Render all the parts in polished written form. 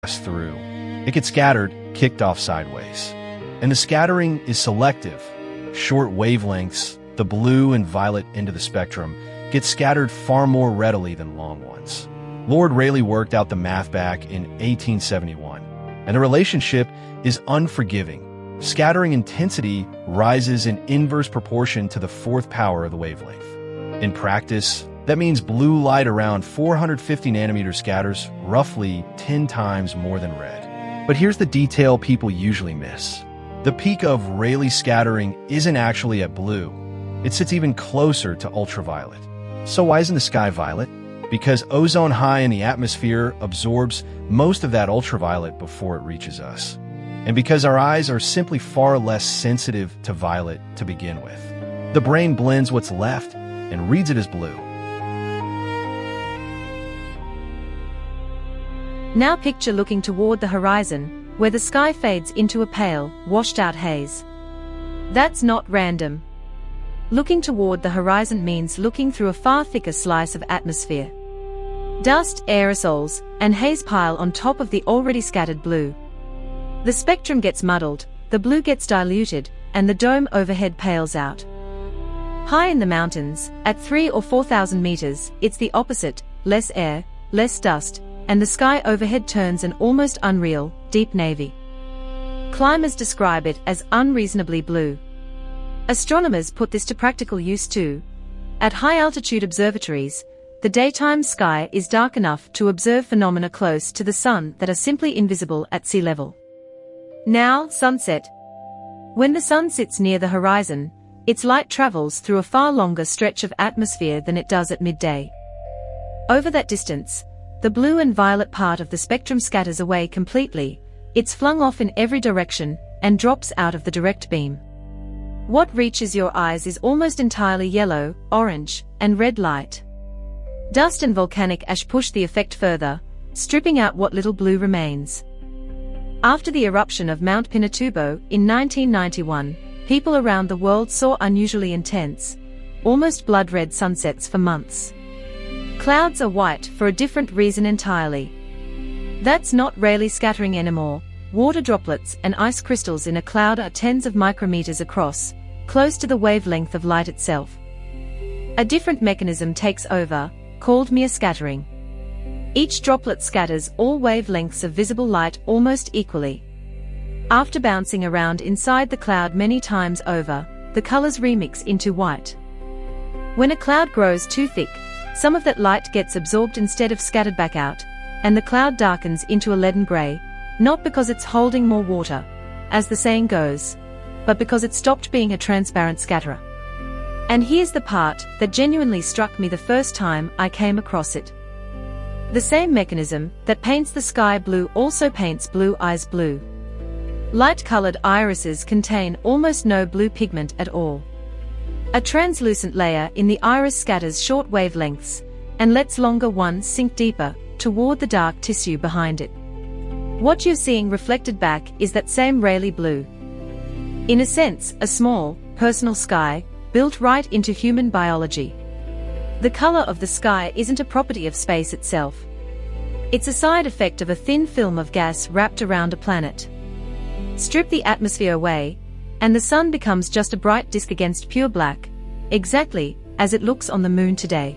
through, it gets scattered, kicked off sideways. And the scattering is selective. Short wavelengths, the blue and violet end of the spectrum, get scattered far more readily than long ones. Lord Rayleigh worked out the math back in 1871, and the relationship is unforgiving. Scattering intensity rises in inverse proportion to the fourth power of the wavelength. In practice, that means blue light around 450 nanometers scatters roughly 10 times more than red. But here's the detail people usually miss. The peak of Rayleigh scattering isn't actually at blue. It sits even closer to ultraviolet. So why isn't the sky violet? Because ozone high in the atmosphere absorbs most of that ultraviolet before it reaches us. And because our eyes are simply far less sensitive to violet to begin with. The brain blends what's left and reads it as blue. Now picture looking toward the horizon, where the sky fades into a pale, washed-out haze. That's not random. Looking toward the horizon means looking through a far thicker slice of atmosphere. Dust, aerosols, and haze pile on top of the already scattered blue. The spectrum gets muddled, the blue gets diluted, and the dome overhead pales out. High in the mountains, at 3,000 or 4,000 meters, it's the opposite: less air, less dust, and the sky overhead turns an almost unreal, deep navy. Climbers describe it as unreasonably blue. Astronomers put this to practical use too. At high-altitude observatories, the daytime sky is dark enough to observe phenomena close to the sun that are simply invisible at sea level. Now, sunset. When the sun sits near the horizon, its light travels through a far longer stretch of atmosphere than it does at midday. Over that distance, the blue and violet part of the spectrum scatters away completely, it's flung off in every direction, and drops out of the direct beam. What reaches your eyes is almost entirely yellow, orange, and red light. Dust and volcanic ash push the effect further, stripping out what little blue remains. After the eruption of Mount Pinatubo in 1991, people around the world saw unusually intense, almost blood-red sunsets for months. Clouds are white for a different reason entirely. That's not Rayleigh scattering anymore. Water droplets and ice crystals in a cloud are tens of micrometers across, close to the wavelength of light itself. A different mechanism takes over, called mere scattering. Each droplet scatters all wavelengths of visible light almost equally. After bouncing around inside the cloud many times over, the colors remix into white. When a cloud grows too thick, some of that light gets absorbed instead of scattered back out, and the cloud darkens into a leaden gray, not because it's holding more water, as the saying goes, but because it stopped being a transparent scatterer. And here's the part that genuinely struck me the first time I came across it. The same mechanism that paints the sky blue also paints blue eyes blue. Light-colored irises contain almost no blue pigment at all. A translucent layer in the iris scatters short wavelengths, and lets longer ones sink deeper, toward the dark tissue behind it. What you're seeing reflected back is that same Rayleigh blue. In a sense, a small, personal sky, built right into human biology. The color of the sky isn't a property of space itself. It's a side effect of a thin film of gas wrapped around a planet. Strip the atmosphere away, and the sun becomes just a bright disk against pure black, exactly as it looks on the moon today.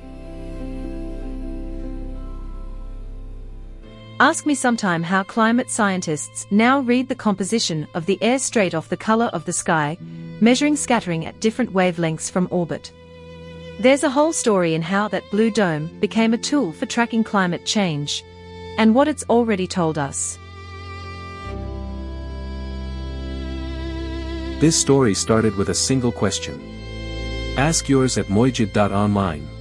Ask me sometime how climate scientists now read the composition of the air straight off the color of the sky, measuring scattering at different wavelengths from orbit. There's a whole story in how that blue dome became a tool for tracking climate change, and what it's already told us. This story started with a single question. Ask yours at mojid.online.